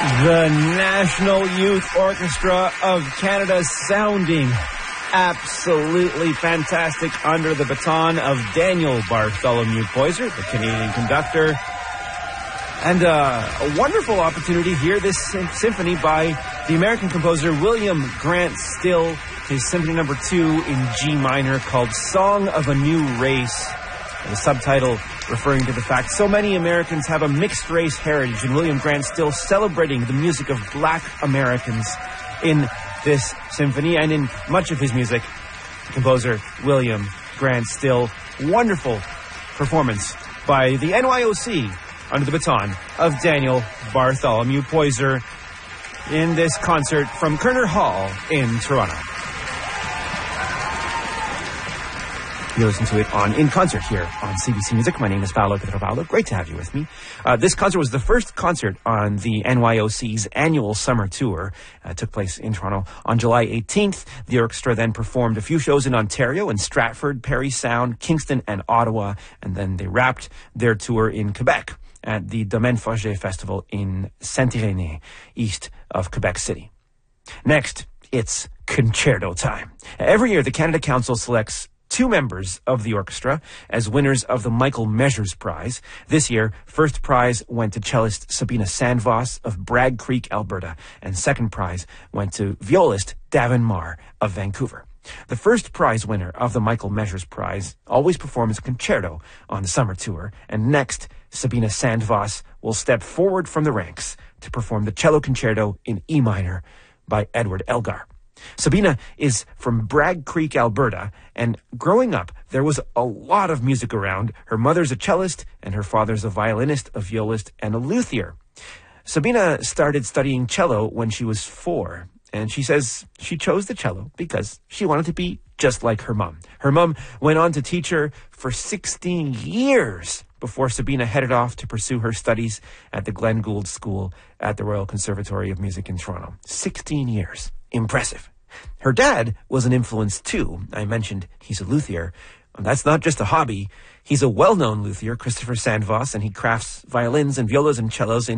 The National Youth Orchestra of Canada sounding absolutely fantastic under the baton of Daniel Bartholomew Poyser, the Canadian conductor. And a wonderful opportunity here, this symphony by the American composer William Grant Still, his Symphony No. 2 in G minor called Song of a New Race. The subtitle referring to the fact so many Americans have a mixed race heritage, and William Grant Still celebrating the music of black Americans in this symphony and in much of his music. Composer William Grant Still, wonderful performance by the NYOC under the baton of Daniel Bartholomew Poyser in this concert from Kerner Hall in Toronto. You listen to it on In Concert here on CBC Music. My name is Paolo Pietropaolo. Great to have you with me. This concert was the first concert on the NYOC's annual summer tour. It took place in Toronto on July 18th. The orchestra then performed a few shows in Ontario, in Stratford, Parry Sound, Kingston, and Ottawa. And then they wrapped their tour in Quebec at the Domaine Forget Festival in Saint-Irénée, east of Quebec City. Next, it's concerto time. Every year, the Canada Council selects 2 members of the orchestra as winners of the Michael Measures Prize. This year, first prize went to cellist Sabina Sandvoss of Bragg Creek, Alberta, and second prize went to violist Davin Marr of Vancouver. The first prize winner of the Michael Measures Prize always performs a concerto on the summer tour, and next, Sabina Sandvoss will step forward from the ranks to perform the cello concerto in E minor by Edward Elgar. Sabina is from Bragg Creek, Alberta, and growing up, there was a lot of music around. Her mother's a cellist, and her father's a violinist, a violist, and a luthier. Sabina started studying cello when she was 4, and she says she chose the cello because she wanted to be just like her mom. Her mom went on to teach her for 16 years before Sabina headed off to pursue her studies at the Glenn Gould School at the Royal Conservatory of Music in Toronto. 16 years. Impressive. Her dad was an influence too. I mentioned he's a luthier. That's not just a hobby. He's a well-known luthier, Christopher Sandvoss, and he crafts violins and violas and cellos in